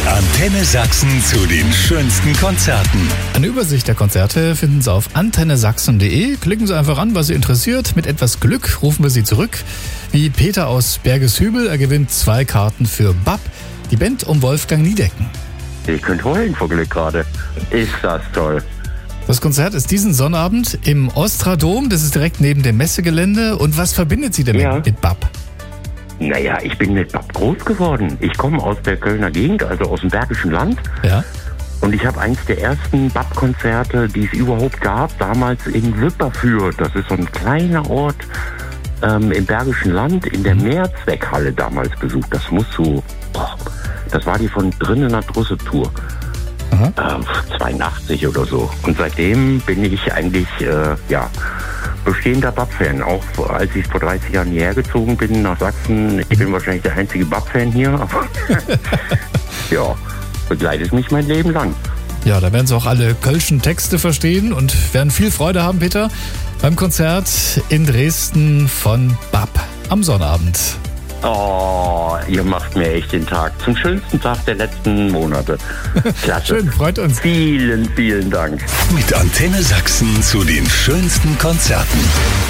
Antenne Sachsen zu den schönsten Konzerten. Eine Übersicht der Konzerte finden Sie auf antennesachsen.de. Klicken Sie einfach an, was Sie interessiert. Mit etwas Glück rufen wir Sie zurück. Wie Peter aus Bergeshübel. Er gewinnt 2 Karten für BAP, die Band um Wolfgang Niedecken. Ich könnte heulen vor Glück gerade. Ist das toll. Das Konzert ist diesen Sonnabend im Ostradom. Das ist direkt neben dem Messegelände. Und was verbindet Sie denn mit BAP? Naja, ich bin mit BAP groß geworden. Ich komme aus der Kölner Gegend, also aus dem Bergischen Land. Ja. Und ich habe eins der ersten BAP-Konzerte, die es überhaupt gab, damals in Wipperfürth. Das ist so ein kleiner Ort im Bergischen Land, in der Mehrzweckhalle damals besucht. Das muss so, das war die von drinnen nach Drusse Tour. 82 oder so. Und seitdem bin ich eigentlich, bestehender BAP-Fan. Auch als ich vor 30 Jahren hierher gezogen bin nach Sachsen. Ich bin wahrscheinlich der einzige BAP-Fan hier. Aber ja, begleitet mich mein Leben lang. Ja, da werden Sie auch alle kölschen Texte verstehen und werden viel Freude haben, Peter, beim Konzert in Dresden von BAP am Sonnabend. Oh, ihr macht mir echt den Tag zum schönsten Tag der letzten Monate. Klasse. Schön, freut uns. Vielen, vielen Dank. Mit Antenne Sachsen zu den schönsten Konzerten.